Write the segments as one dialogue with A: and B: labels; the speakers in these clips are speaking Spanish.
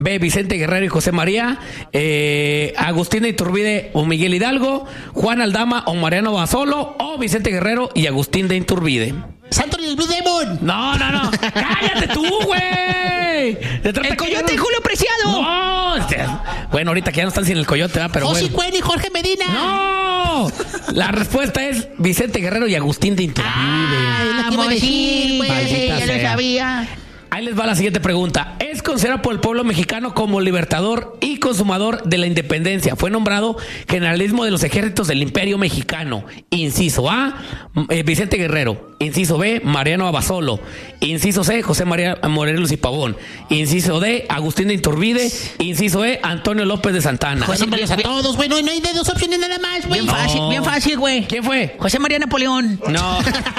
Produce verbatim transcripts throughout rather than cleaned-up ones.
A: B, Vicente Guerrero y José María, eh, Agustín de Iturbide o Miguel Hidalgo, Juan Aldama o Mariano Basolo, o Vicente Guerrero y Agustín de Iturbide.
B: ¡Santo y el Blue Demon!
A: No, no, no. ¡Cállate tú, güey!
C: ¡El Coyote y Julio Preciado!
A: No. Bueno, ahorita que ya no están sin el Coyote, ¿verdad? Pero
B: José
A: bueno.
B: Cuen y Jorge Medina.
A: ¡No! La respuesta es Vicente Guerrero y Agustín de Iturbide.
B: Ah, lo que iba a decir, güey.
A: Maldita
C: ya lo
A: sea.
C: sabía.
A: Ahí les va la siguiente pregunta. Es considerado por el pueblo mexicano como libertador y consumador de la independencia. Fue nombrado generalismo de los ejércitos del Imperio Mexicano. Inciso A, eh, Vicente Guerrero. Inciso B, Mariano Abasolo. Inciso C, José María Morelos y Pavón. Inciso D, Agustín de Iturbide. Inciso E, Antonio López de Santana.
B: José María a todos, güey. No, no hay de dos opciones nada más, güey.
C: Bien fácil, bien fácil, güey.
A: ¿Quién fue?
C: José María Napoleón.
A: No.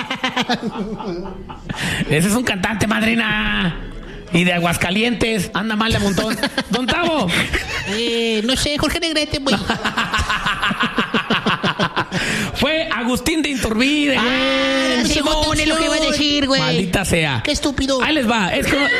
A: Ese es un cantante, madrina. Y de Aguascalientes. Anda mal de montón. Don Tavo.
B: Eh, no sé, Jorge Negrete, güey.
A: Fue Agustín de Iturbide, güey.
B: Ah,
C: Simón es lo que iba a decir, güey.
A: Maldita sea.
B: Qué estúpido.
A: Ahí les va. Es como...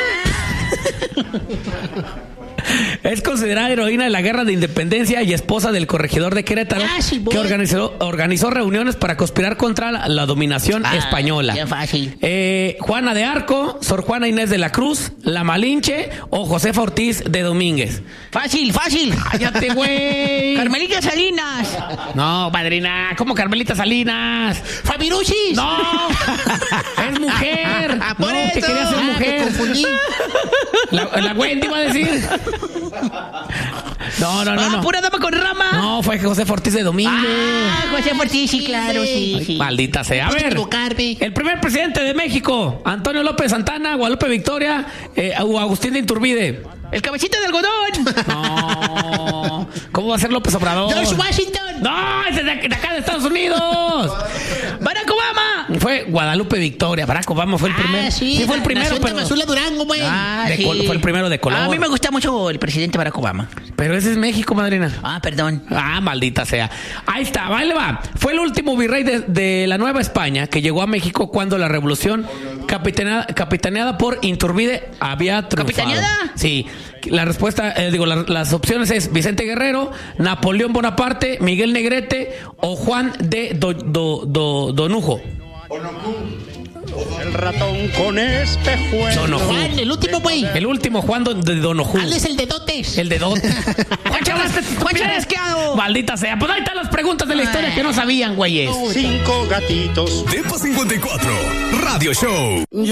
A: Es considerada heroína de la Guerra de Independencia y esposa del corregidor de Querétaro,
B: Ah, sí,
A: que organizó, organizó reuniones para conspirar contra la, la dominación
C: Ah,
A: española.
C: bien fácil.
A: Eh, Juana de Arco, Sor Juana Inés de la Cruz, La Malinche o Josefa Ortiz de Domínguez.
C: Fácil, fácil.
A: ¡Cállate, güey!
C: Carmelita Salinas.
A: No, madrina, ¿cómo Carmelita Salinas?
B: ¡Fabiruchis!
A: ¡No! ¡Es mujer!
B: Ah, por
A: no,
B: eso.
A: que quería ser
B: Ah,
A: mujer.
B: me confundí.
A: La, la Wendy iba a decir. No, no, no,
C: Ah,
A: no.
C: pura dama con rama.
A: No, fue José Ortiz de Domínguez.
C: Ah, José Ortiz, sí, claro, sí, sí.
A: Maldita sea. A
B: Puedes
A: ver,
B: equivocarme.
A: el primer presidente de México, Antonio López Santana, Guadalupe Victoria eh, o Agustín de Iturbide.
C: El cabecito de algodón.
A: No. ¿Cómo va a ser López Obrador?
B: George Washington.
A: No, ese es de, de acá de Estados Unidos.
C: Barack Obama.
A: Fue Guadalupe Victoria. Barack Obama fue el primero.
B: Ah, sí,
A: sí fue el primero,
B: nació en
A: pero
B: Tamazula, Durango, güey.
C: Ah,
A: de
C: sí.
A: col- fue el primero de color.
C: A mí me gusta mucho el presidente Barack Obama.
A: Pero ese es México, madrina.
C: Ah, perdón.
A: Ah, maldita sea. Ahí está, va, ahí le va. Fue el último virrey de, de la Nueva España que llegó a México cuando la revolución capitaneada, capitaneada por Iturbide había triunfado.
C: ¿Capitaneada?
A: Sí. La respuesta, eh, digo, la- las opciones es Vicente Guerrero, Napoleón Bonaparte, Miguel Negrete o Juan de Do- Do- Do- Donujo.
D: El ratón con espejuelos.
A: Donojú.
B: Juan, el último, güey.
A: El último Juan Don- de Donojú.
B: Al es el de dotes.
A: El de Don.
C: Juan Chasqueado.
A: Maldita sea. Pues ahí están las preguntas de la historia que no sabían, güeyes.
D: Cinco gatitos.
E: Depa cincuenta y cuatro Radio Show.